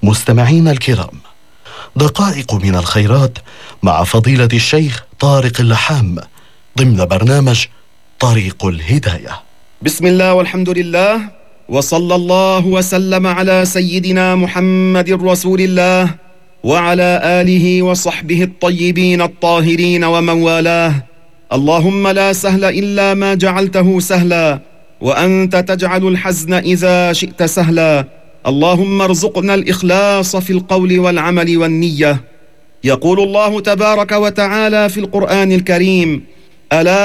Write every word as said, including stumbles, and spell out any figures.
مستمعين الكرام، دقائق من الخيرات مع فضيلة الشيخ طارق اللحام ضمن برنامج طريق الهداية. بسم الله والحمد لله، وصلى الله وسلم على سيدنا محمد رسول الله وعلى آله وصحبه الطيبين الطاهرين ومن والاه. اللهم لا سهل إلا ما جعلته سهلا، وأنت تجعل الحزن إذا شئت سهلا. اللهم ارزقنا الإخلاص في القول والعمل والنية. يقول الله تبارك وتعالى في القرآن الكريم: ألا